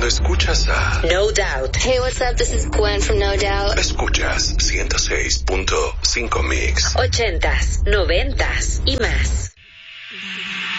escuchas a No Doubt. Hey, what's up? This is Gwen from No Doubt. Escuchas 106.5 Mix. 80s, 90s y más.